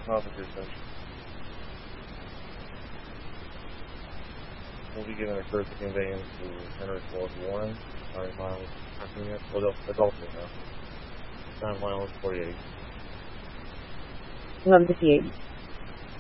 Officer Central. We'll be giving a courtesy conveyance to Henry Ford Warren, 9 miles, Philadelphia now. 9 miles, 48. 1158.